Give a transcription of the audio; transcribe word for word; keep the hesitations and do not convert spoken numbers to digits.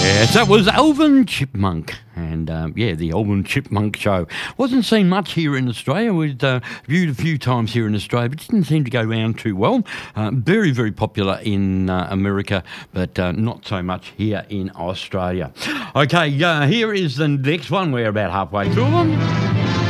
Yes, that was Alvin Chipmunk. And, um, yeah, the Alvin Chipmunk Show. Wasn't seen much here in Australia. We'd uh, viewed a few times here in Australia, but didn't seem to go round too well. Uh, very, very popular in uh, America, but uh, not so much here in Australia. Okay, uh, here is the next one. We're about halfway through them.